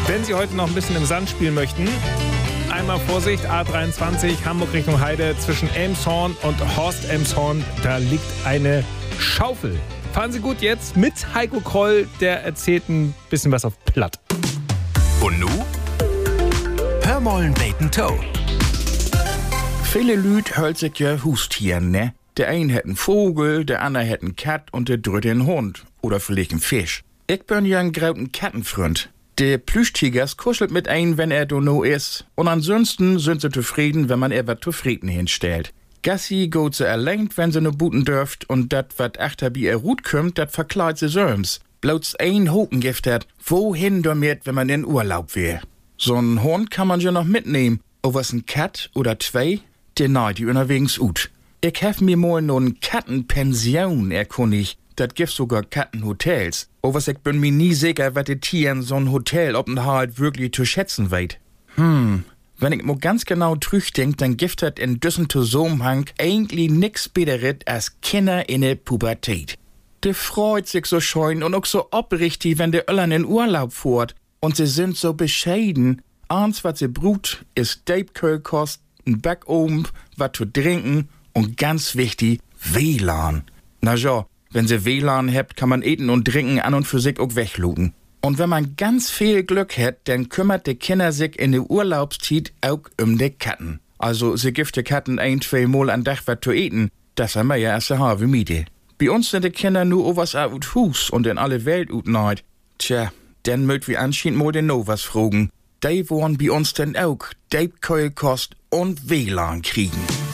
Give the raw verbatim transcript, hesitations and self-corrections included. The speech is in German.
Wenn Sie heute noch ein bisschen im Sand spielen möchten, einmal Vorsicht, A dreiundzwanzig, Hamburg Richtung Heide, zwischen Elmshorn und Horst-Elmshorn, da liegt eine Schaufel. Fahren Sie gut jetzt mit Heiko Kroll, der erzählt ein bisschen was auf Platt. Und nu? Hör mollen beten Toe. Viele Lüd hölt sich ja Hustieren, ne? Der ein hat einen Vogel, der andere hat einen Kat und der dritte einen Hund. Oder vielleicht einen Fisch. Ich bin ja ein grauten Kattenfreund. Der Plüschtigers kuschelt mit ein, wenn er do no is. Und ansonsten sind sie zufrieden, wenn man er wat zufrieden hinstellt. Gassi geht sie allein, wenn sie no buten dürft, und dat wat achter bi er Rut kümmt, dat verkleidt sie söms. Bloß ein Hokengift hat, wohin damit, wenn man in Urlaub wär. So'n Hund kann man ja noch mitnehmen. O was ein Kat oder zwei, der neid die unterwegs ut. Ich hef mir mal no n Kattenpension erkundigt. Dat gibt sogar Kattenhotels. O was ich bin mir nie sicher, wat die Tieren so'n Hotel Aufenthalt wirklich zu schätzen weit. Hm, wenn ich mo ganz genau trüchdenk, dann gibt dat in düssen Zusammenhang eigentlich nix Besseres als Kinder in der Pubertät. De freut sich so scheun und auch so oprichtig, wenn de Öllern in Urlaub fuhrt. Und sie sind so bescheiden. Eins, was sie brut, ist Deibkölkost, ein Backofen, wat zu trinken und ganz wichtig, W L A N. Na ja, wenn sie W L A N habt, kann man eten und trinken an und für sich auch wegluden. Und wenn man ganz viel Glück hat, dann kümmert die Kinder sich in der Urlaubszeit auch um die Katten. Also sie gibt die Katten ein, zwei Mal an Tag was zu eten. Das haben wir ja erst eine halbe Miete. Bei uns sind die Kinder nur o was out Hus und in alle Welt ut neid. Tja, dann mögt wir anscheinend mal den no was fragen. Die wollen bei uns denn auch Deibkeulkost und W L A N kriegen.